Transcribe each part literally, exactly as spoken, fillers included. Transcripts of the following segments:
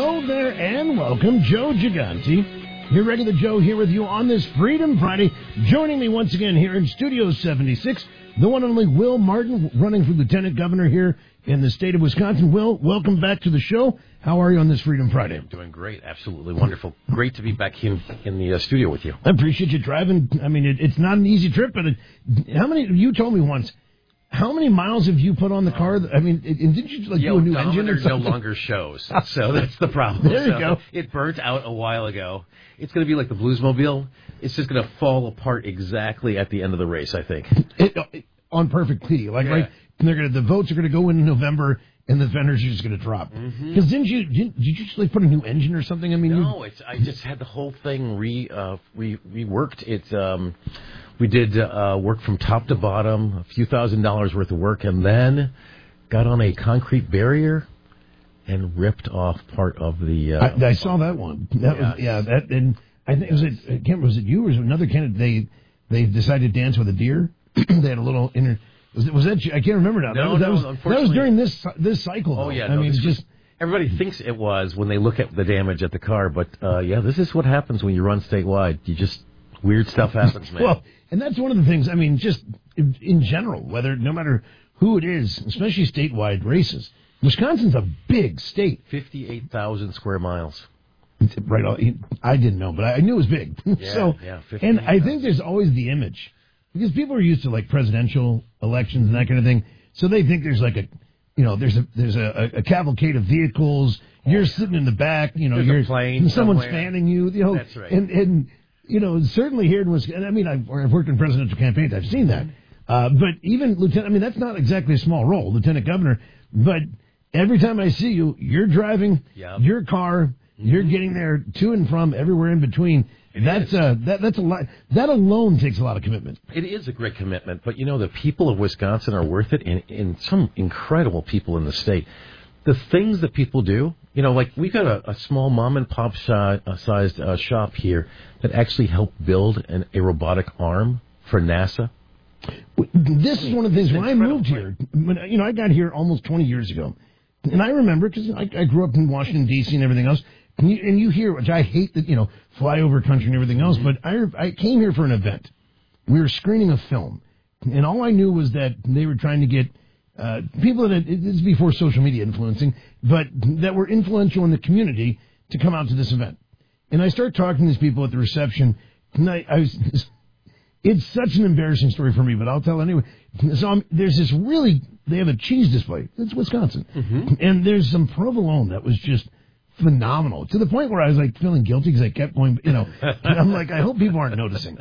Hello there and welcome, Joe Gigante. Your regular Joe here with you on this Freedom Friday. Joining me once again here in Studio seventy-six, the one and only Will Martin, running for Lieutenant Governor here in the state of Wisconsin. Will, welcome back to the show. How are you on this Freedom Friday? I'm doing great. Absolutely wonderful. Great to be back here in the uh, studio with you. I appreciate you driving. I mean, it, it's not an easy trip, but it, how many, you told me once, how many miles have you put on the car? I mean, it, and did you like Yo, do a new engine or something? no longer shows, so that's the problem. There you so go. It burnt out a while ago. It's going to be like the Bluesmobile. It's just going to fall apart exactly at the end of the race, I think. It, it, on perfect P. Like, yeah. right, they're gonna, the votes are going to go in November, and the fenders are just going to drop. Because mm-hmm. didn't you, didn't, did you just like put a new engine or something? I mean, no, it's, I just had the whole thing re, uh, re reworked. It's, um... We did uh, work from top to bottom, a few thousand dollars worth of work, and then got on a concrete barrier and ripped off part of the. Uh, I, I saw that one. That yeah. was yeah. That and I think was it. I can't, was it you or was it another candidate? They they decided to dance with a deer. They had a little inner. Was, it, was that? I can't remember now. No, that was, no. That was, unfortunately, that was during this this cycle. Though. Oh yeah. I no, mean, just. Was, everybody thinks it was when they look at the damage at the car, but uh, yeah, this is what happens when you run statewide. You just weird stuff happens, man. Well. And that's one of the things, I mean, just in general, whether, no matter who it is, especially statewide races, Wisconsin's a big state. fifty-eight thousand square miles. Right. I didn't know, but I knew it was big. Yeah, so, yeah, and I think there's always the image. Because people are used to, like, presidential elections and that kind of thing. So they think there's, like, a, you know, there's a there's a, a cavalcade of vehicles. Oh, you're yeah. sitting in the back. You know, there's you're a plane someone's somewhere. fanning you. You know, that's right. And, and you know, certainly here in Wisconsin, I mean, I've, I've worked in presidential campaigns. I've seen that. Uh, but even lieutenant, I mean, that's not exactly a small role, lieutenant governor. But every time I see you, you're driving yep. your car. Mm-hmm. You're getting there to and from, everywhere in between. It that's is. uh, that that's a lot. That alone takes a lot of commitment. It is a great commitment, but you know, the people of Wisconsin are worth it, and, and some incredible people in the state. The things that people do, you know, like we've got a, a small mom and pop shi- uh, sized uh, shop here that actually helped build an, a robotic arm for NASA. This is one of the things when I moved here. When, you know, I got here almost twenty years ago, and I remember because I, I grew up in Washington D C and everything else. And you, and you hear, which I hate, that you know, flyover country and everything else. Mm-hmm. But I I came here for an event. We were screening a film, and all I knew was that they were trying to get. Uh, people that, this is before social media influencing, but that were influential in the community to come out to this event. And I start talking to these people at the reception, and I, I was, it's such an embarrassing story for me, but I'll tell anyway. So I'm, there's this really, they have a cheese display. It's Wisconsin. Mm-hmm. And there's some provolone that was just phenomenal, to the point where I was like feeling guilty because I kept going, you know, and I'm like, I hope people aren't noticing.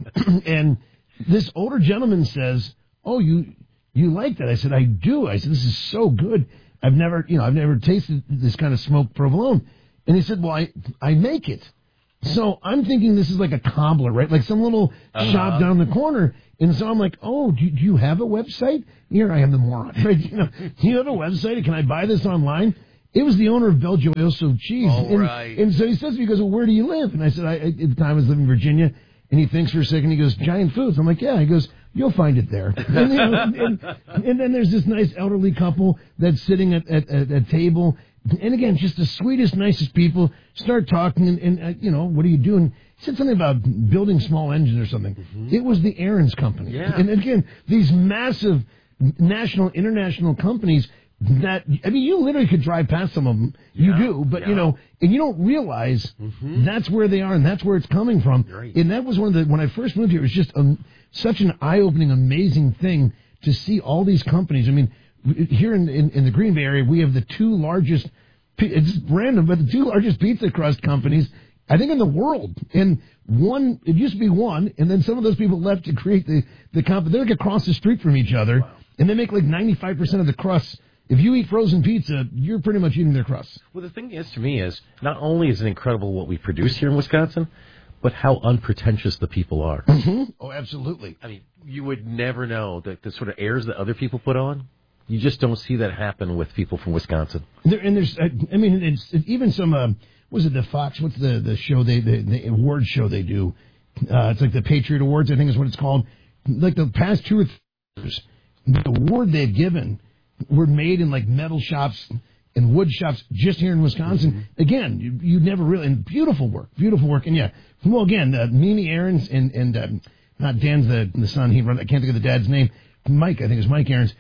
And this older gentleman says, oh, you... You like that? I said, I do. I said, this is so good. I've never, you know, I've never tasted this kind of smoked provolone. And he said, well, I, I make it. So I'm thinking this is like a cobbler, right? Like some little uh-huh. shop down the corner. And so I'm like, oh, do, do you have a website? Here I am, the moron. Right? You know, do you have a website? Can I buy this online? It was the owner of Belgioioso Cheese. Oh, and, right. and so he says to me, he goes, well, where do you live? And I said, I, at the time I was living in Virginia. And he thinks for a second. He goes, Giant Foods. I'm like, yeah. He goes, you'll find it there. And, you know, and, and then there's this nice elderly couple that's sitting at, at, at a table. And again, just the sweetest, nicest people start talking. And, and uh, you know, what are you doing? He said something about building small engines or something. Mm-hmm. It was the Aaron's company. Yeah. And again, these massive national, international companies that, I mean, you literally could drive past some of them. You yeah, do, but, yeah. you know, and you don't realize mm-hmm. that's where they are and that's where it's coming from. Right. And that was one of the, when I first moved here, it was just um, such an eye-opening, amazing thing to see all these companies. I mean, here in, in, in the Green Bay area, we have the two largest, it's random, but the two largest pizza crust companies, I think, in the world. And one, it used to be one, and then some of those people left to create the, the comp. They're like across the street from each other, wow. and they make like ninety-five percent of the crusts. If you eat frozen pizza, you're pretty much eating their crust. Well, the thing is, to me, is not only is it incredible what we produce here in Wisconsin, but how unpretentious the people are. Mm-hmm. Oh, absolutely. I mean, you would never know that the sort of airs that other people put on. You just don't see that happen with people from Wisconsin. There, and there's, I mean, it's, it's even some, uh, was it the Fox? What's the, the show, they the, the award show they do? Uh, it's like the Patriot Awards, I think is what it's called. Like the past two or three years, the award they've given were made in like metal shops and wood shops just here in Wisconsin. Mm-hmm. Again, you, you never really, and beautiful work, beautiful work. And yeah, well, again, uh, Mimi Aarons and, and uh, not Dan's the, the son, he run, I can't think of the dad's name, Mike, I think it's Mike Aarons.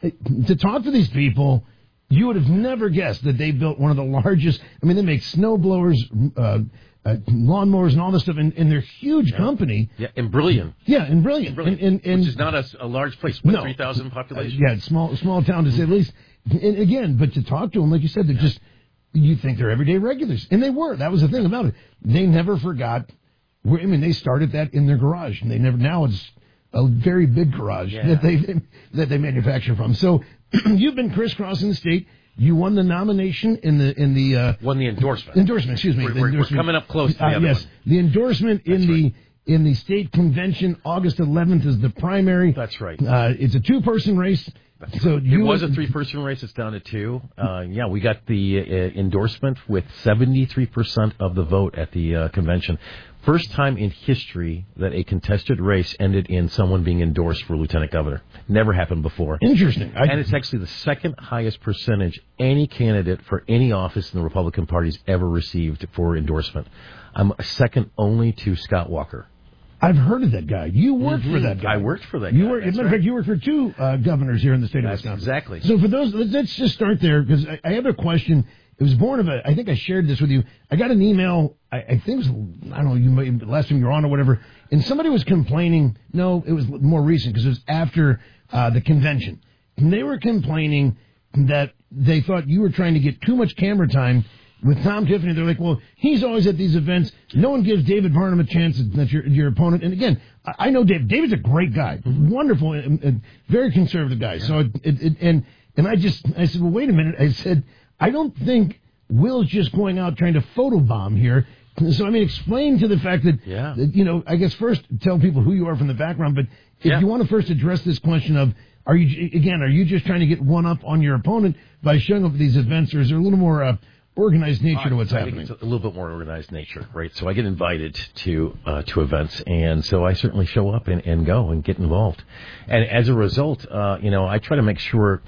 To talk to these people, you would have never guessed that they built one of the largest, I mean, they make snow blowers, uh, uh, lawnmowers and all this stuff, and, and they're a huge yeah. company. Yeah, and brilliant. Yeah, and brilliant. Brilliant. And, and, and, Which is not a, a large place, with no, three thousand population. Uh, yeah, small small town to say the least. And again, but to talk to them, like you said, they're yeah. just, you think they're everyday regulars. And they were. That was the thing about it. They never forgot, where, I mean, they started that in their garage, and they never, now it's a very big garage yeah. that they that they manufacture from. So you've been crisscrossing the state. You won the nomination in the in the uh, won the endorsement. Endorsement, excuse me. We're, the we're, endorsement. we're coming up close to the uh, other yes, one. the endorsement in That's the right. in the state convention. August eleventh is the primary. That's right. Uh, it's a two-person race. That's so right. you it was a three-person race. It's down to two. Uh, yeah, we got the uh, endorsement with seventy-three percent of the vote at the uh, convention. First time in history that a contested race ended in someone being endorsed for lieutenant governor. Never happened before. Interesting. I, and it's actually the second highest percentage any candidate for any office in the Republican Party's ever received for endorsement. I'm second only to Scott Walker. I've heard of that guy. You worked mm-hmm. for that guy. I worked for that you guy. Were, as a matter of right. fact, you worked for two uh, governors here in the state That's of Wisconsin. Exactly. So for those, let's just start there, because I, I have a question. It was born of a, I think I shared this with you. I got an email, I, I think it was, I don't know, you might, last time you were on or whatever, and somebody was complaining, no, it was more recent, because it was after uh, the convention. And they were complaining that they thought you were trying to get too much camera time with Tom Tiffany. They're like, well, he's always at these events. No one gives David Barnum a chance. That's your, your opponent. And again, I, I know Dave. David's a great guy, mm-hmm. wonderful, and, and very conservative guy. Yeah. So, it, it, it, and and I just, I said, well, wait a minute. I said, I don't think Will's just going out trying to photobomb here. So, I mean, explain to the fact that, yeah. that, you know, I guess first tell people who you are from the background, but if yeah. you want to first address this question of, are you, again, are you just trying to get one up on your opponent by showing up at these events, or is there a little more uh, organized nature to what's I happening? think it's a little bit more organized nature, right? So I get invited to uh, to events, and so I certainly show up and, and go and get involved. And as a result, uh, you know, I try to make sure.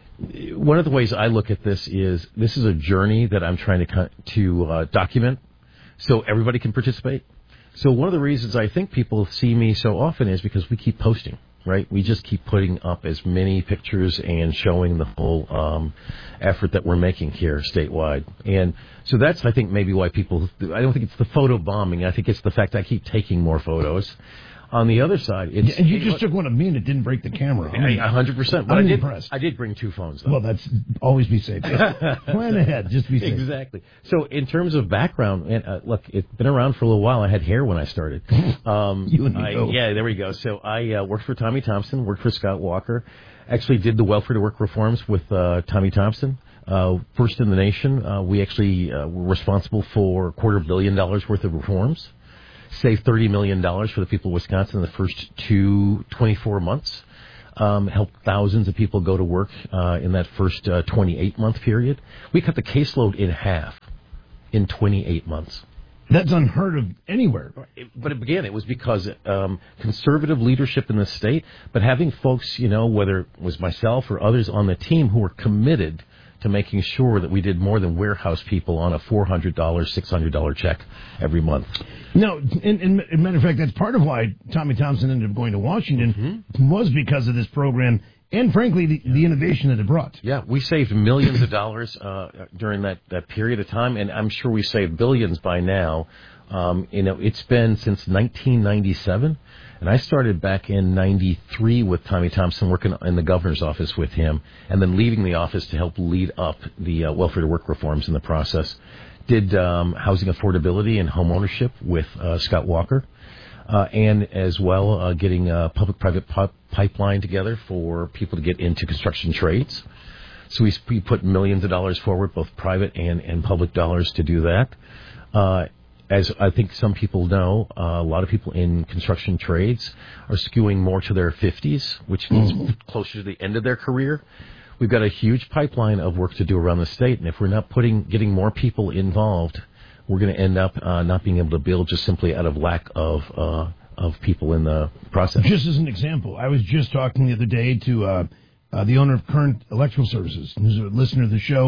One of the ways I look at this is this is a journey that I'm trying to to uh, document, so everybody can participate. So one of the reasons I think people see me so often is because we keep posting. Right, we just keep putting up as many pictures and showing the whole um, effort that we're making here statewide, and so that's I think maybe why people. I don't think it's the photo bombing. I think it's the fact I keep taking more photos. On the other side, it's... Yeah, and you just took one of me and it didn't break the camera. I mean, one hundred percent. But I'm I did, impressed. I did bring two phones, though. Well, that's... Always be safe. Plan ahead. Just be safe. Exactly. So in terms of background, and uh, look, it's been around for a little while. I had hair when I started. Um, you and me I, both. Yeah, there we go. So I uh, worked for Tommy Thompson, worked for Scott Walker, actually did the welfare to work reforms with uh, Tommy Thompson. Uh, first in the nation, uh, we actually uh, were responsible for a quarter billion dollars worth of reforms. Saved thirty million dollars for the people of Wisconsin in the first two, twenty-four months. Um, helped thousands of people go to work uh, in that first uh, twenty-eight month period. We cut the caseload in half in twenty-eight months. That's unheard of anywhere. But again, it was because um, conservative leadership in the state, but having folks, you know, whether it was myself or others on the team who were committed to making sure that we did more than warehouse people on a four hundred dollars, six hundred dollars check every month. No, and, and, and matter of fact, that's part of why Tommy Thompson ended up going to Washington mm-hmm. was because of this program and, frankly, the, yeah. the innovation that it brought. Yeah, we saved millions of dollars uh, during that, that period of time, and I'm sure we saved billions by now. Um, you know, it's been since nineteen ninety-seven. And I started back in ninety-three with Tommy Thompson, working in the governor's office with him, and then leaving the office to help lead up the uh, welfare to work reforms in the process. Did um, housing affordability and home ownership with uh, Scott Walker, uh, and as well uh, getting a public-private pi- pipeline together for people to get into construction trades. So we, we put millions of dollars forward, both private and, and public dollars to do that. Uh, As I think some people know, uh, a lot of people in construction trades are skewing more to their fifties, which means mm-hmm. closer to the end of their career. We've got a huge pipeline of work to do around the state, and if we're not putting, getting more people involved, we're going to end up uh, not being able to build just simply out of lack of uh, of people in the process. Just as an example, I was just talking the other day to uh, uh, the owner of Current Electrical Services, who's a listener of the show.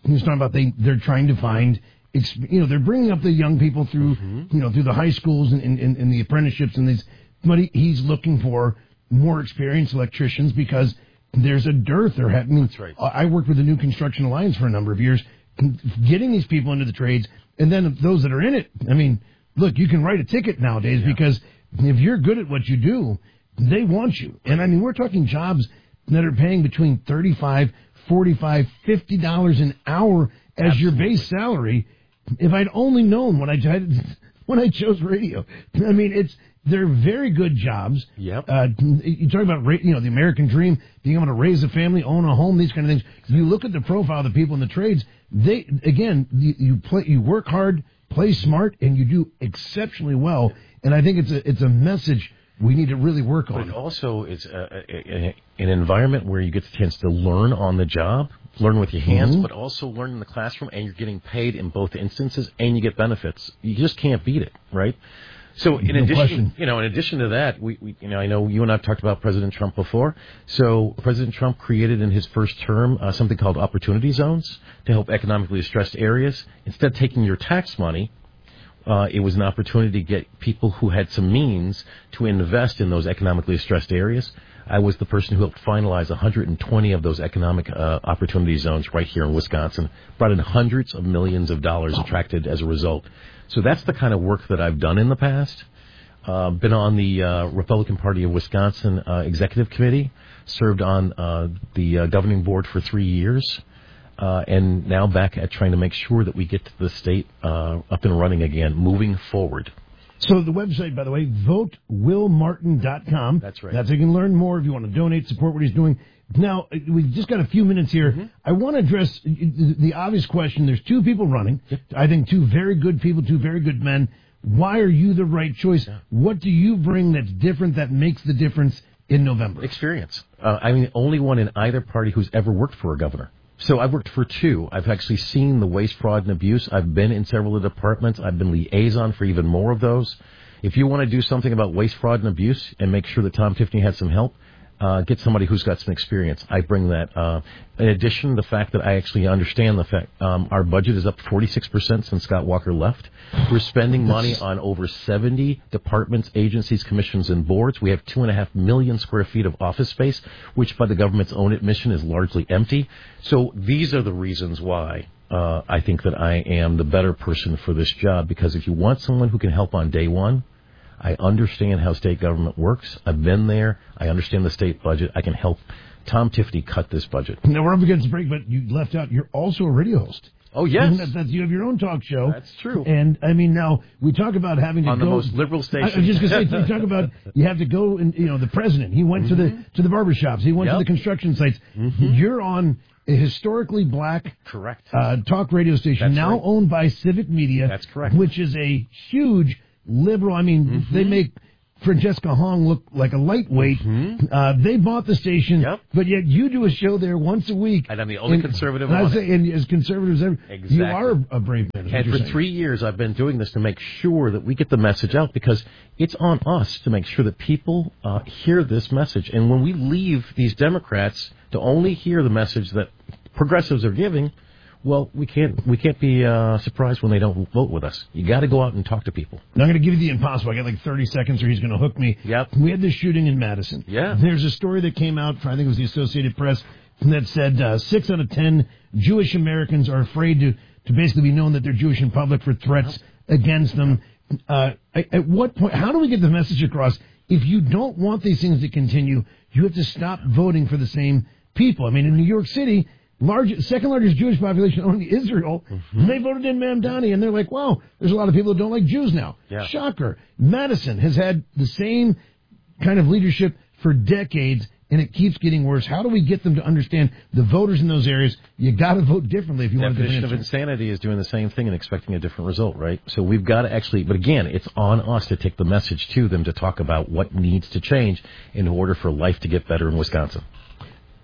he was talking about they they're trying to find, you know, they're bringing up the young people through, mm-hmm. you know, through the high schools and, and, and the apprenticeships and these, but he, he's looking for more experienced electricians because there's a dearth. There had, I mean, That's right. I worked with the New Construction Alliance for a number of years, getting these people into the trades, and then those that are in it. I mean, look, you can write a ticket nowadays yeah. because if you're good at what you do, they want you. And I mean, we're talking jobs that are paying between thirty-five, forty-five, fifty dollars an hour as Absolutely. Your base salary. If I'd only known when I when I chose radio, I mean, it's they're very good jobs. Yep. Uh, you talk about you know the American dream, being able to raise a family, own a home, these kind of things. You look at the profile of the people in the trades. They again, you, you play, you work hard, play smart, and you do exceptionally well. And I think it's a it's a message we need to really work on. But also, it's a, a, a, an environment where you get the chance to learn on the job, learn with your hands, mm-hmm. but also learn in the classroom, and you're getting paid in both instances, and you get benefits. You just can't beat it, right? So, in no addition, question. you know, in addition to that, we, we, you know, I know you and I've talked about President Trump before. So, President Trump created in his first term uh, something called opportunity zones to help economically distressed areas. Instead of taking your tax money, Uh, it was an opportunity to get people who had some means to invest in those economically distressed areas. I was the person who helped finalize one hundred twenty of those economic uh, opportunity zones right here in Wisconsin, brought in hundreds of millions of dollars attracted as a result. So that's the kind of work that I've done in the past. Uh, been on the uh, Republican Party of Wisconsin uh, Executive Committee, served on uh, the uh, governing board for three years. Uh, and now back at trying to make sure that we get the state uh, up and running again, moving forward. So the website, by the way, vote will martin dot com. That's right. That's how you can learn more if you want to donate, support what he's doing. Now, we've just got a few minutes here. Mm-hmm. I want to address the obvious question. There's two people running. Yep. I think two very good people, two very good men. Why are you the right choice? Yeah. What do you bring that's different, that makes the difference in November? Experience. Uh, I mean, the only one in either party who's ever worked for a governor. So I've worked for two. I've actually seen the waste, fraud, and abuse. I've been in several of the departments. I've been liaison for even more of those. If you want to do something about waste, fraud, and abuse and make sure that Tom Tiffany has some help, uh, get somebody who's got some experience. I bring that. Uh, in addition, the fact that I actually understand the fact um, our budget is up forty-six percent since Scott Walker left. We're spending money on over seventy departments, agencies, commissions, and boards. We have two and a half million square feet of office space, which by the government's own admission is largely empty. So these are the reasons why uh, I think that I am the better person for this job, because if you want someone who can help on day one, I understand how state government works. I've been there. I understand the state budget. I can help Tom Tiffany cut this budget. Now, we're up against the break, but you left out, you're also a radio host. Oh, yes. That's, that's, you have your own talk show. That's true. And, I mean, now, we talk about having to On go... the most liberal station. I, I was just going to say, you talk about you have to go, and you know, the president, he went mm-hmm. to the to the barbershops, he went yep. to the construction sites. Mm-hmm. You're on a historically black correct uh, talk radio station, That's now right. owned by Civic Media. That's correct. Which is a huge liberal... I mean, mm-hmm. they make... Francesca Hong look like a lightweight. Mm-hmm. Uh, they bought the station, yep. but yet you do a show there once a week. And I'm the only and, conservative and on I say, it. And as conservatives ever, exactly. you are a brave man. And for saying. three years, I've been doing this to make sure that we get the message out, because it's on us to make sure that people uh, hear this message. And when we leave these Democrats to only hear the message that progressives are giving, well, we can't we can't be uh, surprised when they don't vote with us. You got to go out and talk to people. Now, I'm going to give you the impossible. I got like thirty seconds, or he's going to hook me. Yep. We had this shooting in Madison. Yeah. There's a story that came out, I think it was the Associated Press, that said uh, six out of ten Jewish Americans are afraid to, to basically be known that they're Jewish in public for threats yep. against them. Uh, at what point, how do we get the message across? If you don't want these things to continue, you have to stop voting for the same people. I mean, in New York City, Large, second largest Jewish population only Israel, mm-hmm. and they voted in Mamdani, and they're like, wow, there's a lot of people who don't like Jews now. Yeah. Shocker. Madison has had the same kind of leadership for decades, and it keeps getting worse. How do we get them to understand, the voters in those areas, you got to vote differently if you want to definition of insanity is doing the same thing and expecting a different result, right? So we've got to actually, but again, it's on us to take the message to them to talk about what needs to change in order for life to get better in Wisconsin.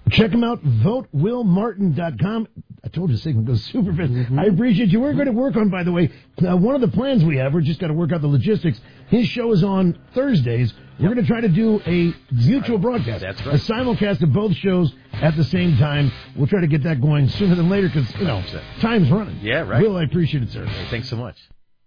Check them out, vote will martin dot com. I told you Sigmund goes super fast. Mm-hmm. I appreciate you. We're going to work on, by the way, uh, one of the plans we have, we're just got to work out the logistics. His show is on Thursdays. We're yep. going to try to do a mutual broadcast. That's right. A simulcast of both shows at the same time. We'll try to get that going sooner than later because, you know, time's running. Yeah, right. Will, I appreciate it, sir. Hey, thanks so much.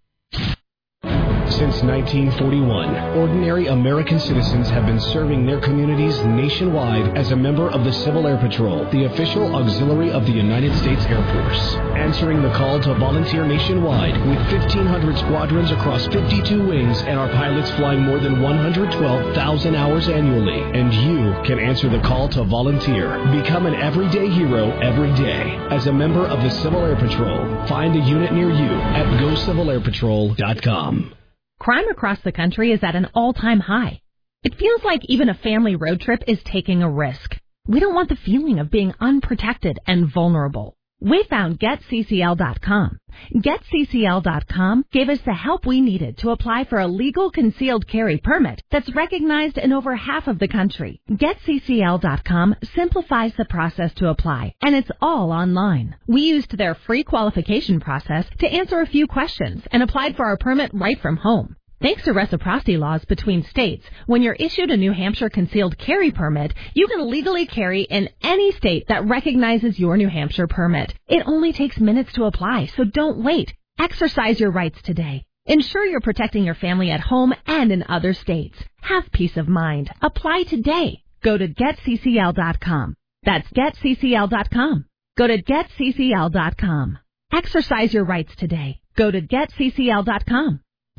Since nineteen forty-one, ordinary American citizens have been serving their communities nationwide as a member of the Civil Air Patrol, the official auxiliary of the United States Air Force. Answering the call to volunteer nationwide with fifteen hundred squadrons across fifty-two wings and our pilots flying more than one hundred twelve thousand hours annually. And you can answer the call to volunteer. Become an everyday hero every day as a member of the Civil Air Patrol. Find a unit near you at go civil air patrol dot com. Crime across the country is at an all-time high. It feels like even a family road trip is taking a risk. We don't want the feeling of being unprotected and vulnerable. We found get C C L dot com. get C C L dot com gave us the help we needed to apply for a legal concealed carry permit that's recognized in over half of the country. get C C L dot com simplifies the process to apply, and it's all online. We used their free qualification process to answer a few questions and applied for our permit right from home. Thanks to reciprocity laws between states, when you're issued a New Hampshire concealed carry permit, you can legally carry in any state that recognizes your New Hampshire permit. It only takes minutes to apply, so don't wait. Exercise your rights today. Ensure you're protecting your family at home and in other states. Have peace of mind. Apply today. Go to get C C L dot com. That's get C C L dot com. Go to get C C L dot com. Exercise your rights today. Go to get C C L dot com.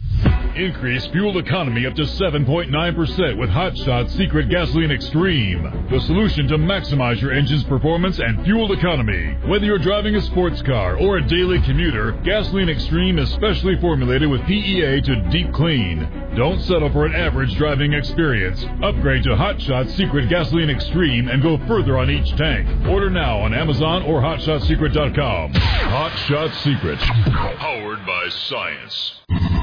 Increase fuel economy up to seven point nine percent with Hot Shot Secret Gasoline Extreme. The solution to maximize your engine's performance and fuel economy. Whether you're driving a sports car or a daily commuter, Gasoline Extreme is specially formulated with P E A to deep clean. Don't settle for an average driving experience. Upgrade to Hot Shot Secret Gasoline Extreme and go further on each tank. Order now on Amazon or hot shot secret dot com. Hot Shot Secret. Powered by science.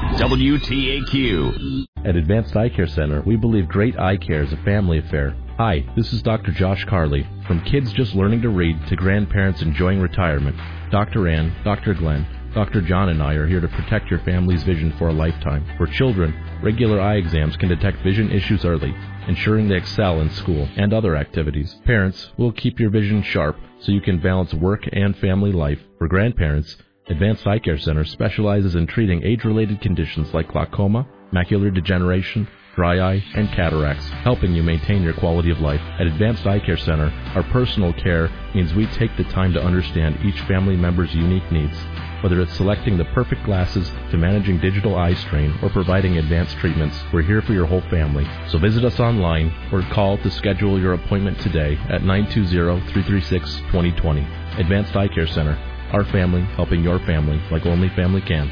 W T A Q. At Advanced Eye Care Center, we believe great eye care is a family affair. Hi, this is Doctor Josh Carley. From kids just learning to read to grandparents enjoying retirement, Doctor Ann, Doctor Glenn, Doctor John and I are here to protect your family's vision for a lifetime. For children, regular eye exams can detect vision issues early, ensuring they excel in school and other activities. Parents, will keep your vision sharp so you can balance work and family life. For grandparents, Advanced Eye Care Center specializes in treating age-related conditions like glaucoma, macular degeneration, dry eye, and cataracts, helping you maintain your quality of life. At Advanced Eye Care Center, our personal care means we take the time to understand each family member's unique needs. Whether it's selecting the perfect glasses to managing digital eye strain or providing advanced treatments, we're here for your whole family. So visit us online or call to schedule your appointment today at nine two zero, three three six, two zero two zero. Advanced Eye Care Center. Our family helping your family like only family can.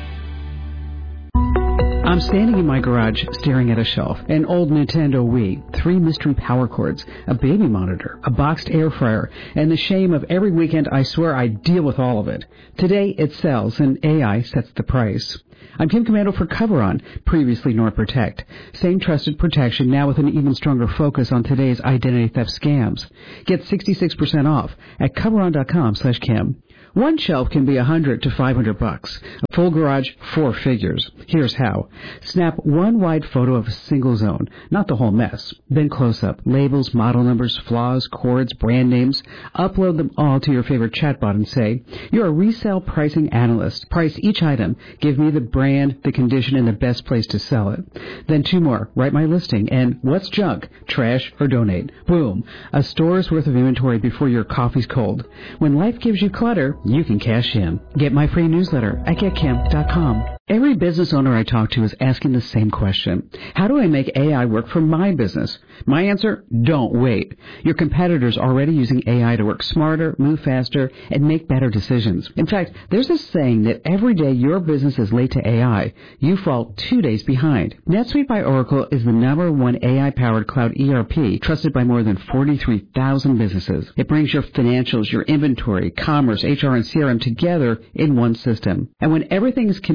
I'm standing in my garage staring at a shelf, an old Nintendo Wii, three mystery power cords, a baby monitor, a boxed air fryer, and the shame of every weekend I swear I deal with all of it. Today it sells and A I sets the price. I'm Kim Commando for Coveron, previously NordProtect. Same trusted protection, now with an even stronger focus on today's identity theft scams. Get sixty-six percent off at coveron dot com slash Kim. One shelf can be a hundred to five hundred bucks. A full garage, four figures. Here's how. Snap one wide photo of a single zone, not the whole mess. Then close up, labels, model numbers, flaws, cords, brand names. Upload them all to your favorite chatbot and say, you're a resale pricing analyst. Price each item. Give me the brand, the condition, and the best place to sell it. Then two more. Write my listing and what's junk, trash, or donate. Boom. A store's worth of inventory before your coffee's cold. When life gives you clutter, you can cash in. Get my free newsletter at get kim dot com. Every business owner I talk to is asking the same question. How do I make A I work for my business? My answer, don't wait. Your competitors are already using A I to work smarter, move faster, and make better decisions. In fact, there's a saying that every day your business is late to A I, you fall two days behind. NetSuite by Oracle is the number one A I-powered cloud E R P trusted by more than forty-three thousand businesses. It brings your financials, your inventory, commerce, H R, and C R M together in one system. And when everything is connected,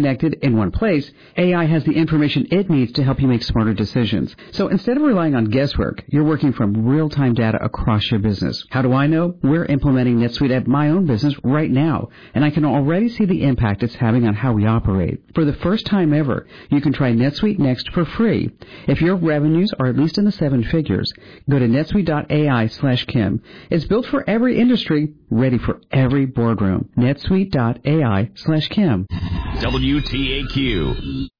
in one place, A I has the information it needs to help you make smarter decisions. So instead of relying on guesswork, you're working from real-time data across your business. How do I know? We're implementing NetSuite at my own business right now, and I can already see the impact it's having on how we operate. For the first time ever, you can try NetSuite Next for free. If your revenues are at least in the seven figures, go to netsuite.ai slash Kim. It's built for every industry, ready for every boardroom. netsuite.ai slash Kim. W T A Q.